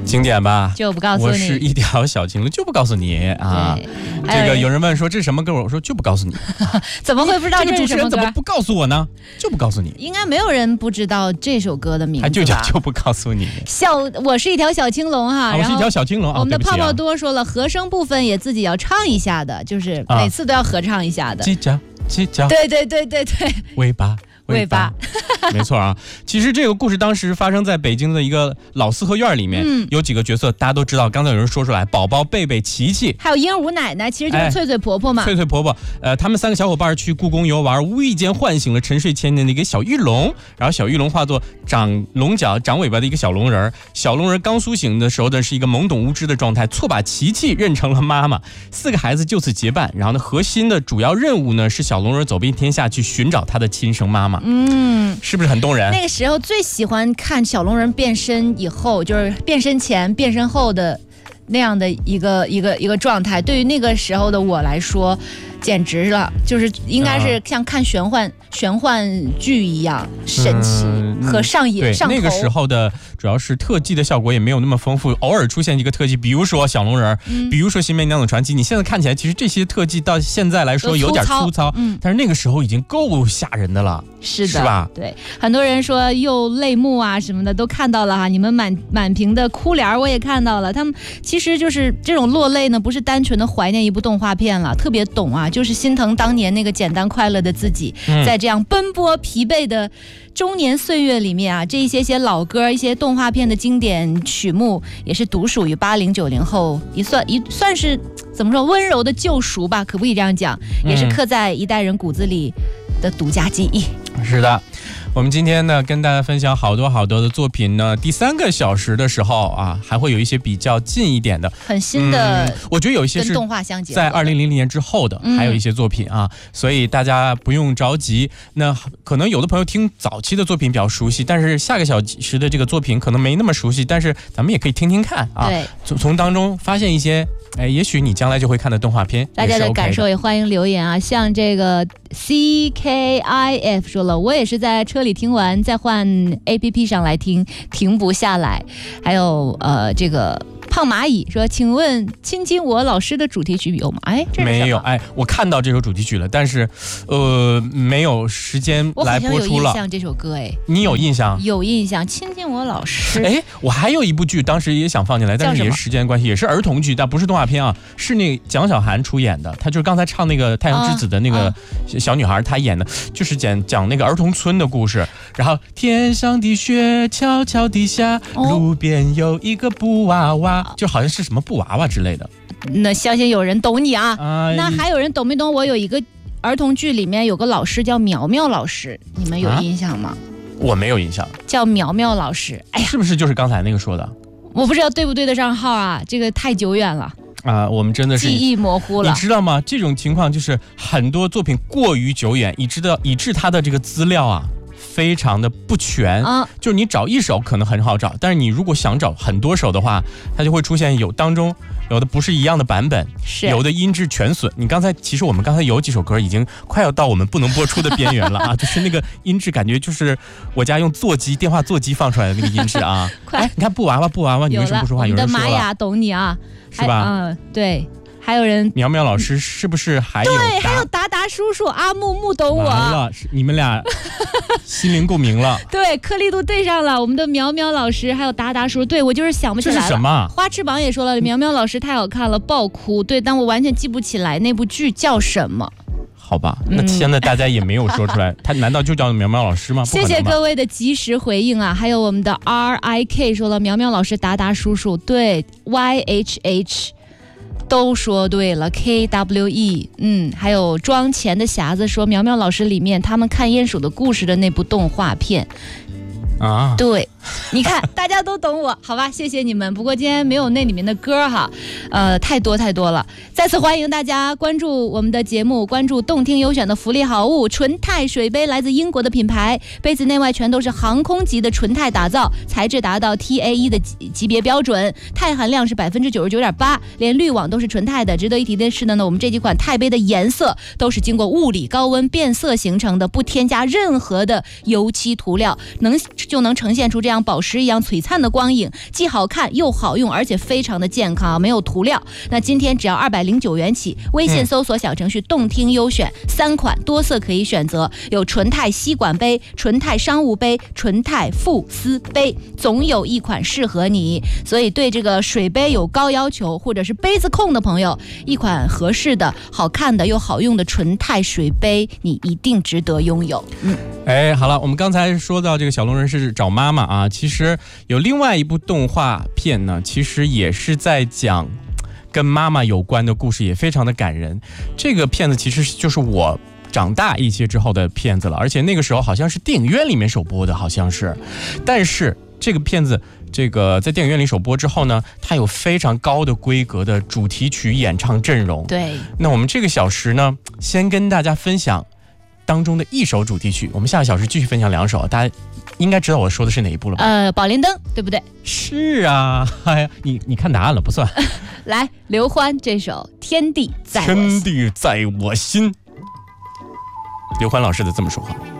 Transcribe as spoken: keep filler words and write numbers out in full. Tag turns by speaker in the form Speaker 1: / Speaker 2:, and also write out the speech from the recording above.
Speaker 1: 经典吧？
Speaker 2: 就不告诉你。
Speaker 1: 我是一条小情龙，就不告诉你啊。这个有人问说这是什么歌，我说就不告诉你。
Speaker 2: 怎么会不知道这是什么歌？
Speaker 1: 这个主持人怎么不告诉我呢？就不告诉你。
Speaker 2: 应该没有人不知道这首歌的名字吧？
Speaker 1: 就叫就不告诉你。
Speaker 2: 小，我是一条小青龙哈。
Speaker 1: 啊、我是一条小青龙。
Speaker 2: 我们的泡泡多说了，和声部分也自己要唱一下的，就是每次都要合唱一下的。
Speaker 1: 犄角，犄角。
Speaker 2: 对对对对对。
Speaker 1: 尾巴。
Speaker 2: 尾巴，
Speaker 1: 没错啊。其实这个故事当时发生在北京的一个老四合院里面，嗯、有几个角色大家都知道。刚才有人说出来，宝宝、贝贝、琪琪，
Speaker 2: 还有婴儿吴奶奶，其实就是翠翠婆婆嘛。
Speaker 1: 哎、翠翠婆婆，呃，他们三个小伙伴去故宫游玩，无意间唤醒了沉睡千年的一个小玉龙，然后小玉龙化作长龙角、长尾巴的一个小龙人。小龙人刚苏醒的时候呢，是一个懵懂无知的状态，错把琪琪认成了妈妈。四个孩子就此结伴，然后呢，核心的主要任务呢是小龙人走遍天下去寻找他的亲生妈妈。
Speaker 2: 嗯。
Speaker 1: 是不是很动人？
Speaker 2: 那个时候最喜欢看小龙人变身以后，就是变身前、变身后的那样的一个一个一个状态。对于那个时候的我来说，简直了，就是应该是像看玄幻、啊、玄幻剧一样神奇和上瘾、嗯、上头。
Speaker 1: 那个时候的主要是特技的效果也没有那么丰富，偶尔出现一个特技，比如说小龙人，嗯、比如说新白娘子传奇。你现在看起来，其实这些特技到现在来说有点粗糙，嗯，但是那个时候已经够吓人的了。
Speaker 2: 是的，
Speaker 1: 是吧？
Speaker 2: 对，很多人说又泪目啊什么的都看到了哈，你们满满屏的哭脸我也看到了。他们其实就是这种落泪呢，不是单纯的怀念一部动画片了，特别懂啊，就是心疼当年那个简单快乐的自己，嗯、在这样奔波疲惫的中年岁月里面啊，这一些些老歌，一些动画片的经典曲目，也是独属于八零九零后一算一算是怎么说温柔的救赎吧，可不可以这样讲？也是刻在一代人骨子里的独家记忆。
Speaker 1: 是的，我们今天呢跟大家分享好多好多的作品呢。第三个小时的时候啊，还会有一些比较近一点的、
Speaker 2: 很新的、
Speaker 1: 嗯，我觉得有一些是
Speaker 2: 跟动画相结合，
Speaker 1: 在二零零零年之后的，还有一些作品啊，嗯、所以大家不用着急。那可能有的朋友听早期的作品比较熟悉，但是下个小时的这个作品可能没那么熟悉，但是咱们也可以听听看啊，
Speaker 2: 对，
Speaker 1: 从从当中发现一些。哎，也许你将来就会看的动画片，
Speaker 2: 大家的感受也欢迎留言啊。像这个 C K I F 说了，我也是在车里听完，再换 A P P 上来听，停不下来。还有呃，这个胖蚂蚁说，请问《亲亲我》老师的主题曲有吗？哎，这是
Speaker 1: 没有。哎，我看到这首主题曲了，但是呃，没有时间来播出了。
Speaker 2: 我好像有印象这首歌，哎，
Speaker 1: 你有印象？
Speaker 2: 有印象，《亲亲我》老师。
Speaker 1: 哎，我还有一部剧，当时也想放进来，但是也是时间关系，也是儿童剧，但不是动画片啊，是那个蒋小涵出演的，她就是刚才唱那个《太阳之子》的那个小女孩，她演的就是讲讲那个儿童村的故事。然后天上的雪悄悄地下，路边有一个布娃娃，就好像是什么布娃娃之类的。
Speaker 2: 那相信有人懂你啊。
Speaker 1: 啊
Speaker 2: 那还有人懂没懂？我有一个儿童剧里面有个老师叫苗苗老师，你们有印象吗？啊、
Speaker 1: 我没有印象。
Speaker 2: 叫苗苗老师，哎呀，
Speaker 1: 是不是就是刚才那个说的？
Speaker 2: 我不知道对不对得上号啊，这个太久远了。
Speaker 1: 啊、呃，我们真的是
Speaker 2: 记忆模糊了，
Speaker 1: 你知道吗？这种情况就是很多作品过于久远，以致的以致它的这个资料啊非常的不全啊。就是你找一首可能很好找，但是你如果想找很多首的话，它就会出现有当中有的不是一样的版本，
Speaker 2: 是
Speaker 1: 有的音质全损。你刚才其实我们刚才有几首歌已经快要到我们不能播出的边缘了啊，就是那个音质感觉就是我家用座机电话座机放出来的那个音质啊。快，哎，你看布娃娃布娃娃，你为什么不说话？有人说了，
Speaker 2: 我们的玛雅懂你啊，
Speaker 1: 是吧？
Speaker 2: 嗯，对。还有人
Speaker 1: 苗苗老师是不是还有
Speaker 2: 对，还有达达叔叔阿木木懂我
Speaker 1: 完了，你们俩心灵共鸣了。
Speaker 2: 对，颗粒度对上了，我们的苗苗老师还有达达叔叔，对我就是想不起来了。
Speaker 1: 这是什么？
Speaker 2: 花翅膀也说了，苗苗老师太好看了，爆哭。对，但我完全记不起来那部剧叫什么。
Speaker 1: 好吧，那现在大家也没有说出来，嗯、他难道就叫苗苗老师吗？
Speaker 2: 谢谢各位的及时回应啊！还有我们的 R I K 说了，苗苗老师达达叔叔，对 Y H H。都说对了 ，K W E， 嗯，还有装钱的匣子说苗苗老师里面他们看鼹鼠的故事的那部动画片
Speaker 1: 啊，
Speaker 2: 对，你看大家都懂我，好吧，谢谢你们。不过今天没有那里面的歌哈，呃，太多太多了。再次欢迎大家关注我们的节目，关注动听优选的福利好物纯钛水杯，来自英国的品牌，杯子内外全都是航空级的纯钛打造，材质达到 T A E 的级别标准，钛含量是百分之九十九点八，连滤网都是纯钛的。值得一提的是呢，我们这几款钛杯的颜色都是经过物理高温变色形成的，不添加任何的油漆涂料，能就能呈现出这样像宝石一样璀璨的光影，既好看又好用，而且非常的健康，没有涂料。那今天只要二百零九元起，微信搜索小程序动听优选，三款多色可以选择，有纯钛吸管杯、纯钛商务杯、纯钛富丝杯，总有一款适合你。所以对这个水杯有高要求或者是杯子控的朋友，一款合适的好看的又好用的纯钛水杯你一定值得拥有。嗯，
Speaker 1: 哎，好了，我们刚才说到这个小龙人是找妈妈啊，其实有另外一部动画片呢，其实也是在讲跟妈妈有关的故事，也非常的感人。这个片子其实就是我长大一些之后的片子了，而且那个时候好像是电影院里面首播的，好像是。但是这个片子这个在电影院里首播之后呢，它有非常高的规格的主题曲演唱阵容。
Speaker 2: 对，
Speaker 1: 那我们这个小时呢，先跟大家分享当中的一首主题曲，我们下个小时继续分享两首，大家应该知道我说的是哪一部了吧？
Speaker 2: 呃，宝莲灯，对不对？
Speaker 1: 是啊，哎呀，你你看答案了不算。
Speaker 2: 来，刘欢这首《天地在我心》。
Speaker 1: 天地在我心，刘欢老师的这么说话。